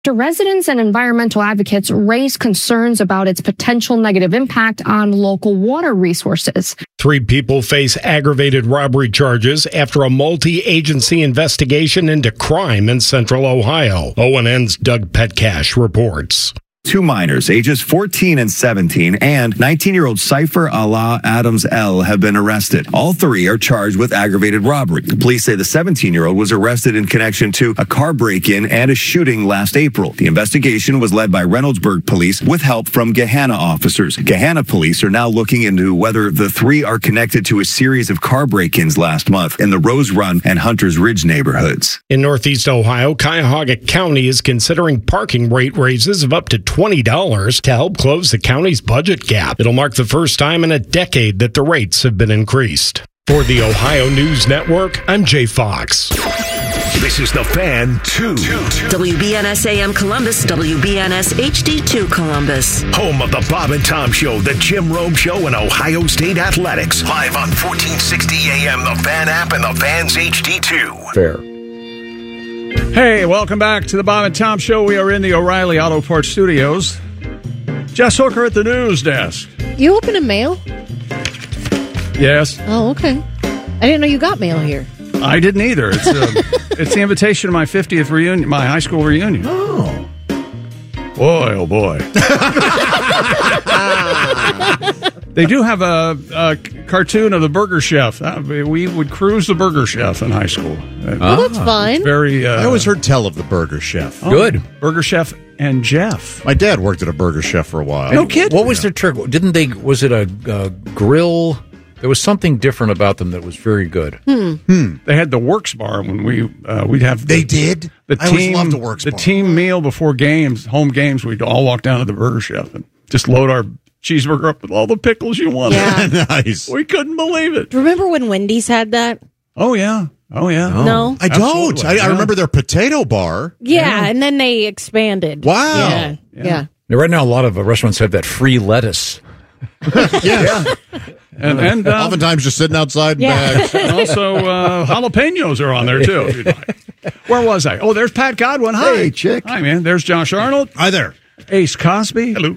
Residents and environmental advocates raise concerns about its potential negative impact on local water resources. 3 people face aggravated robbery charges after a multi-agency investigation into crime in central Ohio. ONN's Doug Petcash reports. 2 minors, ages 14 and 17, and 19-year-old Cypher Allah Adams L. have been arrested. All 3 are charged with aggravated robbery. The police say the 17-year-old was arrested in connection to a car break-in and a shooting last April. The investigation was led by Reynoldsburg police with help from Gahanna officers. Gahanna police are now looking into whether the 3 are connected to a series of car break-ins last month in the Rose Run and Hunters Ridge neighborhoods. In Northeast Ohio, Cuyahoga County is considering parking rate raises of up to $20 to help close the county's budget gap. It'll mark the first time in a decade that the rates have been increased. For the Ohio News Network, I'm Jay Fox. This is The Fan 2. WBNS AM Columbus, WBNS HD2 Columbus. Home of the Bob and Tom Show, the Jim Rome Show, and Ohio State Athletics. Live on 1460 AM, the Fan app, and the Fan's HD2. Fair. Hey, welcome back to the Bob and Tom Show. We are in the O'Reilly Auto Parts Studios. Jess Hooker at the news desk. You open a mail? Yes. Oh, okay. I didn't know you got mail here. I didn't either. It's the invitation to my 50th reunion, my high school reunion. Oh. Boy, oh boy. They do have a cartoon of the Burger Chef. We would cruise the Burger Chef in high school. Well, that's fine. Very. I always heard tell of the Burger Chef. Good. Burger Chef and Jeff. My dad worked at a Burger Chef for a while. No kidding. What was their trick? Didn't they? Was it a grill? There was something different about them that was very good. They had the Works Bar when we'd have. They did. I always loved the Works Bar. The team meal before games, home games. We'd all walk down to the Burger Chef and just load our cheeseburger up with all the pickles you wanted. Yeah. Nice. We couldn't believe it. Remember when Wendy's had that? Oh yeah. No? I don't. Absolutely. I remember their potato bar. Yeah, and then they expanded. Wow. Yeah. Now, right now, a lot of restaurants have that free lettuce. Yeah. And oftentimes just sitting outside in Yeah. bags. also jalapenos are on there too. If you'd like. Where was I? Oh, there's Pat Godwin. Hi, Hey, Chick. Hi, man. There's Josh Arnold. Hi there. Ace Cosby. Hello.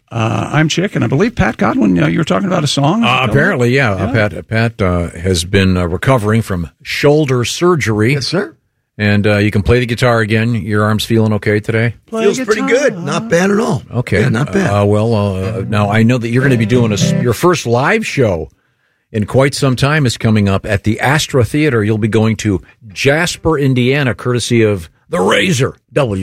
I'm Chick, and I believe Pat Godwin. You were talking about a song. Apparently, yeah. Pat has been recovering from shoulder surgery. Yes, sir. And you can play the guitar again. Your arm's feeling okay today? Feels pretty good. Not bad at all. Okay. Yeah, not bad. Now, I know that you're going to be doing your first live show in quite some time is coming up at the Astra Theater. You'll be going to Jasper, Indiana, courtesy of the Razor,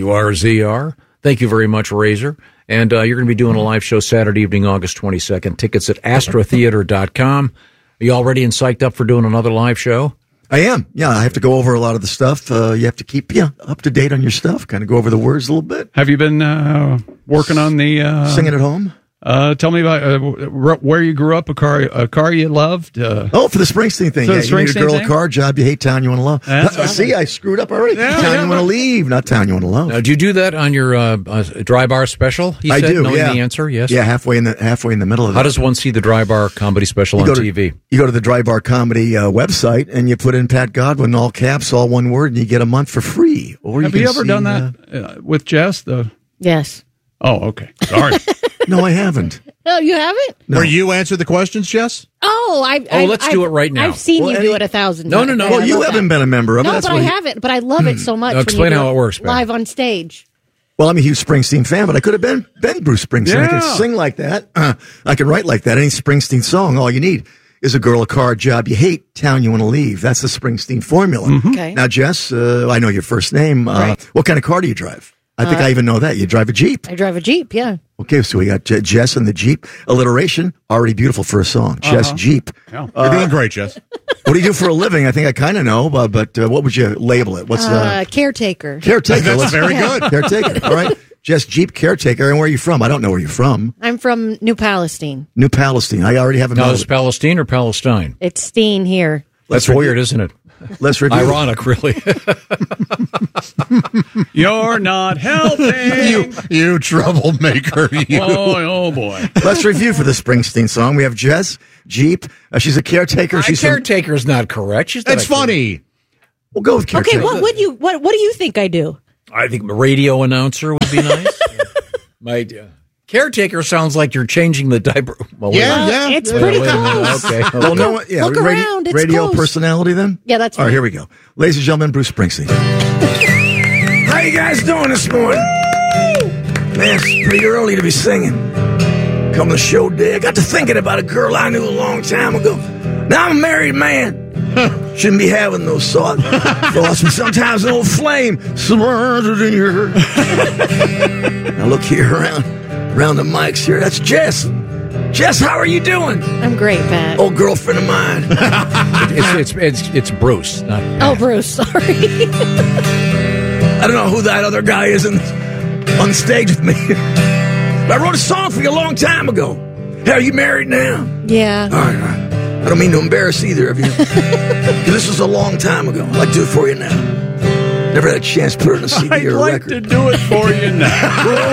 WRZR. Thank you very much, Razor. And you're going to be doing a live show Saturday evening, August 22nd. Tickets at astratheater.com. Are you all ready and psyched up for doing another live show? I am. Yeah, I have to go over a lot of the stuff. You have to keep up to date on your stuff, kind of go over the words a little bit. Have you been working on the... Singing at home? Tell me about where you grew up, a car you loved. For the Springsteen thing. So yeah, the you need a Springsteen girl, thing? a car, job you hate, town you want to love. That's See, I screwed up already. Yeah, town you want to leave, not town you want to love. Now, do you do that on your Dry Bar special? I do, knowing yeah. the answer, yes? Yeah, halfway in the middle of it. How does one see the Dry Bar comedy special on TV? You go to the Dry Bar Comedy website, and you put in Pat Godwin, all caps, all one word, and you get a month for free. Or Have you ever done that with Jess? Yes. Oh, okay. Sorry. No, I haven't. Oh, you haven't? No. Where you answer the questions, Jess? Oh, let's do it right now. I've seen you do it 1,000 times. No. Well, you haven't been a member of it. No, That's but what I haven't. But I love it so much. Explain when you do how it works, Ben. live on stage. Well, I'm a huge Springsteen fan, but I could have been Bruce Springsteen. I Yeah. can sing like that. I can write like that. Any Springsteen song, all you need is a girl, a car, job you hate, town you want to leave. That's the Springsteen formula. Okay. Now, Jess, I know your first name. Right. What kind of car do you drive? I think I even know that. You drive a Jeep. I drive a Jeep, yeah. Okay, so we got Jess and the Jeep. Alliteration, already beautiful for a song. Jess Jeep. Yeah. You're doing great, Jess. What do you do for a living? I think I kind of know, but what would you label it? What's Caretaker. caretaker? That's very good. Caretaker. All right. Jess Jeep, caretaker. And where are you from? I don't know where you're from. I'm from New Palestine. New Palestine. I already have a Now, note. is it Palestine or Palestine? It's Steen here. That's weird, isn't it? Let's review. Ironic, really. You're not helping. You troublemaker. You. Oh, boy. Let's review for the Springsteen song. We have Jess Jeep. She's a caretaker. She's Caretaker is not correct. She's not It's funny. We'll go with caretaker. Okay, what do you think I do? I think radio announcer would be nice. My caretaker sounds like you're changing the diaper. Well, It's pretty close. Okay. Well, no, Look around. It's radio close. personality then? Yeah, that's All right, right. here we go. Ladies and gentlemen, Bruce Springsteen. How you guys doing this morning? Man, it's pretty early to be singing. Come the show day, I got to thinking about a girl I knew a long time ago. Now I'm a married man. Shouldn't be having those thoughts. But sometimes an old flame surrounded in your heart. Now look here around the mics here. That's Jess. Jess, how are you doing? I'm great, Pat. Old girlfriend of mine. It's Bruce. Not Oh, Bruce, sorry. I don't know who that other guy is on stage with me. But I wrote a song for you a long time ago. Hey, are you married now? Yeah. All right. I don't mean to embarrass either of you. 'Cause this was a long time ago. I'd like to do it for you now. Never had a chance to put it on a CD I'd or a like record. to do it for you now.